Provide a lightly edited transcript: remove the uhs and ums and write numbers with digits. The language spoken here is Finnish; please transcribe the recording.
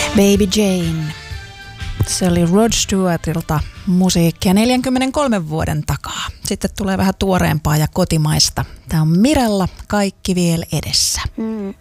Baby Jane. Se oli Rod Stewartilta musiikkia 43 vuoden takaa. Sitten tulee vähän tuoreempaa ja kotimaista. Tämä on Mirella, Kaikki vielä edessä.